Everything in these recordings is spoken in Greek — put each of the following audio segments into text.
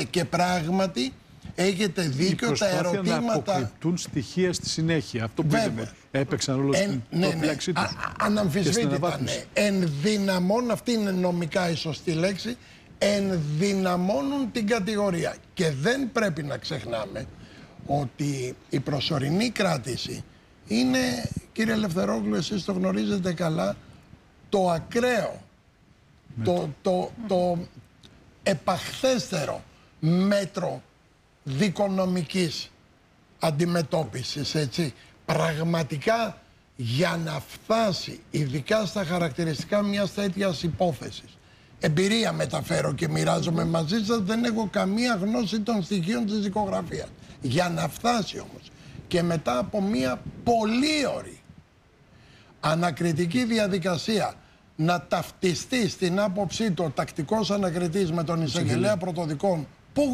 Και πράγματι έχετε δίκιο, τα ερωτήματα. Να αποκρυπτούν στοιχεία στη συνέχεια. Αυτό που είδαμε. Έπαιξαν ρόλο στην προφύλαξή τους. Αναμφισβήτητα, ναι. Ενδυναμώνουν, αυτή είναι νομικά η σωστή λέξη, ενδυναμώνουν την κατηγορία. Και δεν πρέπει να ξεχνάμε ότι η προσωρινή κράτηση είναι, κύριε Ελευθερόγλου, εσείς το γνωρίζετε καλά, το ακραίο, το επαχθέστερο μέτρο δικονομικής αντιμετώπισης, έτσι. Πραγματικά, για να φτάσει, ειδικά στα χαρακτηριστικά μιας τέτοιας υπόθεσης, εμπειρία μεταφέρω και μοιράζομαι μαζί σας, δεν έχω καμία γνώση των στοιχείων της δικογραφίας. Για να φτάσει όμως και μετά από μια πολύ ωρή ανακριτική διαδικασία να ταυτιστεί στην άποψή του ο τακτικός ανακριτής με τον εισαγγελέα πρωτοδικών που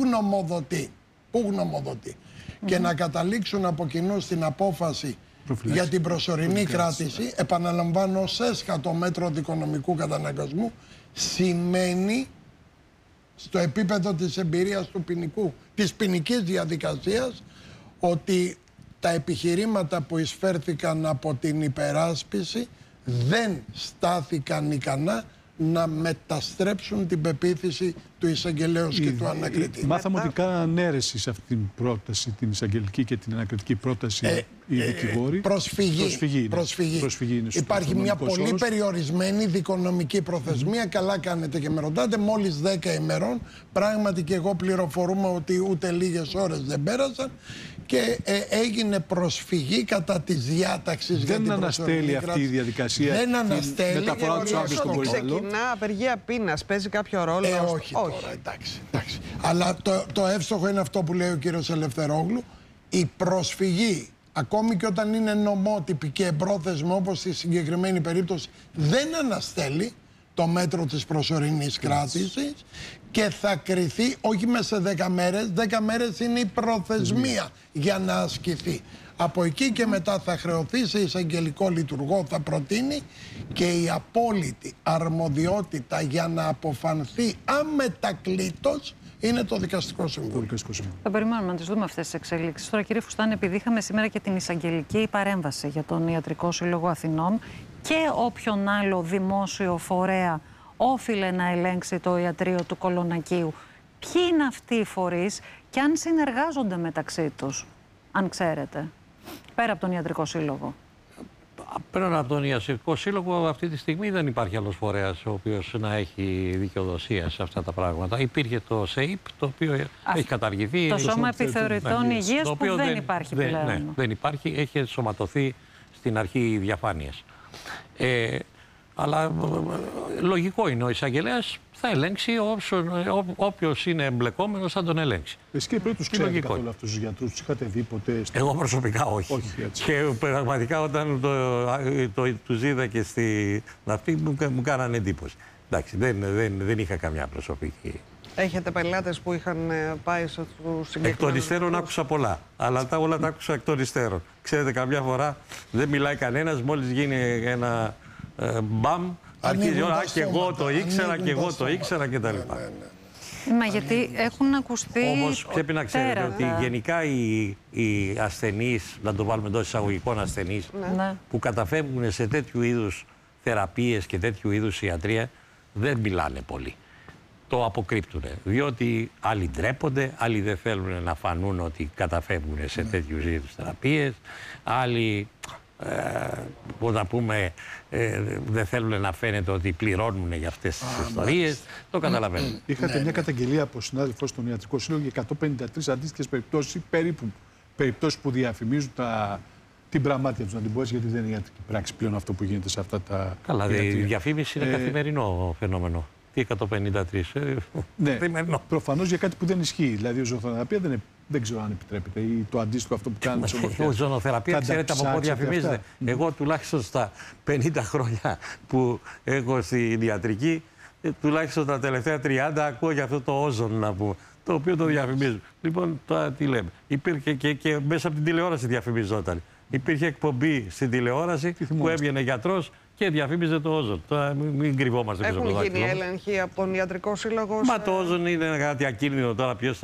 γνωμοδοτεί και να καταλήξουν από κοινού στην απόφαση για την προσωρινή κράτηση, επαναλαμβάνω, ως έσχατο μέτρο δικονομικού καταναγκασμού, σημαίνει στο επίπεδο της εμπειρίας του της ποινικής διαδικασίας, ότι τα επιχειρήματα που εισφέρθηκαν από την υπεράσπιση δεν στάθηκαν ικανά να μεταστρέψουν την πεποίθηση του εισαγγελέως και του ανακριτή. Μάθαμε ότι κάναν αίρεση σε αυτή την πρόταση, την εισαγγελική και την ανακριτική πρόταση οι δικηγόροι. Προσφυγή. Υπάρχει μια πολύ περιορισμένη δικονομική προθεσμία. Καλά κάνετε και με ρωτάτε. Μόλις 10 ημερών. Πράγματι και εγώ πληροφορούμε ότι ούτε λίγες ώρες δεν πέρασαν. Και έγινε προσφυγή κατά της διάταξης για την αναστέλει αυτή η διαδικασία. Δεν αναστέλει. Μεταφορά του άντρες στον Κορυδαλό. Ξεκινά απεργία πείνας, παίζει κάποιο ρόλο? Όχι τώρα, εντάξει. Αλλά το εύστοχο είναι αυτό που λέει ο κύριος Ελευθερόγλου. Η προσφυγή, ακόμη και όταν είναι νομότυπη και εμπρόθεσμη, όπως στη συγκεκριμένη περίπτωση, δεν αναστέλει το μέτρο της προσωρινής κράτησης και θα κριθεί όχι μέσα σε 10 μέρες. 10 μέρες είναι η προθεσμία για να ασκηθεί. Από εκεί και μετά θα χρεωθεί σε εισαγγελικό λειτουργό, θα προτείνει, και η απόλυτη αρμοδιότητα για να αποφανθεί αμετακλήτως είναι το Δικαστικό Συμβούλιο. Θα περιμένουμε να τις δούμε αυτές τις εξελίξεις. Τώρα, κύριε Φουστάνη, επειδή είχαμε σήμερα και την εισαγγελική παρέμβαση για τον Ιατρικό Σύλλογο Αθηνών και όποιον άλλο δημόσιο φορέα όφιλε να ελέγξει το ιατρείο του Κολονακίου, ποιοι είναι αυτοί οι φορείς και αν συνεργάζονται μεταξύ τους, αν ξέρετε, πέρα από τον Ιατρικό Σύλλογο? Πέραν από τον Ιατρικό Σύλλογο, αυτή τη στιγμή δεν υπάρχει άλλος φορέας ο οποίος να έχει δικαιοδοσία σε αυτά τα πράγματα. Υπήρχε το ΣΕΙΠ, το οποίο έχει καταργηθεί. Το Σώμα Επιθεωρητών Υγείας, που δεν υπάρχει πλέον. Ναι, δεν υπάρχει, έχει ενσωματωθεί στην αρχή διαφάνειας. Αλλά λογικό είναι, ο εισαγγελέας θα ελέγξει, όποιος είναι εμπλεκόμενος θα τον ελέγξει. Εσείς και πριν τους ξέρετε καθόλου αυτούς τους γιατρούς, τους είχατε δει ποτέ? Εγώ προσωπικά όχι. Και πραγματικά όταν τους είδα και στην αυτή μου κάνανε εντύπωση. Εντάξει, δεν είχα καμιά προσωπική. Έχετε πελάτες που είχαν πάει στους συγκεκριμένους? Εκ των υστέρων άκουσα πολλά, αλλά όλα τα άκουσα εκ των υστέρων. Ξέρετε, καμιά φορά δεν μιλάει κανένας, μόλις γίνει ένα μπαμ, αρχίζει ώρα, και εγώ το ήξερα και εγώ το ήξερα κτλ. Μα γιατί έχουν ακουστεί. Όμως πρέπει να ξέρετε ότι γενικά οι ασθενείς, να το βάλουμε εντός εισαγωγικών ασθενείς, που καταφεύγουν σε τέτοιου είδους θεραπείες και τέτοιου είδους ιατρία, δεν μιλάνε πολύ. Το αποκρύπτουν. Διότι άλλοι ντρέπονται, άλλοι δεν θέλουν να φανούν ότι καταφεύγουν σε τέτοιου είδους θεραπείες, άλλοι να πούμε, δεν θέλουν να φαίνεται ότι πληρώνουν για αυτές τις ιστορίες. Το καταλαβαίνω. Είχατε μια καταγγελία από συνάδελφο στον Ιατρικό Σύλλογο για 153 αντίστοιχες περιπτώσεις, περίπου περιπτώσεις που διαφημίζουν την πραμάτια τους, να την πω έτσι, γιατί δεν είναι ιατρική πράξη πλέον αυτό που γίνεται σε αυτά τα. Καλά, η διαφήμιση είναι καθημερινό φαινόμενο. Τι 153, ναι, προφανώς για κάτι που δεν ισχύει. Δηλαδή, η ζωοθεραπεία δεν ξέρω αν επιτρέπεται, ή το αντίστοιχο αυτό που κάνουν σε ομορφιά. Η ζωοθεραπεία, ξέρετε από πού διαφημίζεται. Εγώ τουλάχιστον στα 50 χρόνια που έχω στην ιατρική, τουλάχιστον τα τελευταία 30 ακούω για αυτό το όζον, να πούμε, το οποίο το διαφημίζουν. Λοιπόν, τώρα τι λέμε. Υπήρχε και μέσα από την τηλεόραση διαφημιζόταν. Υπήρχε εκπομπή στην τηλεόραση που έβγαινε γιατρός και διαφήμιζε το όζον. Τώρα μην κρυβόμαστε πίσω από το δάχτυλο. Έχουν γίνει έλεγχοι από τον Ιατρικό Σύλλογο? Μα το όζον είναι κάτι ακίνδυνο τώρα.